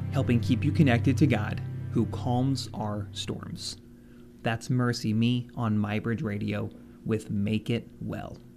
helping keep you connected to God, who calms our storms. That's Mercy Me on MyBridge Radio with Make It Well.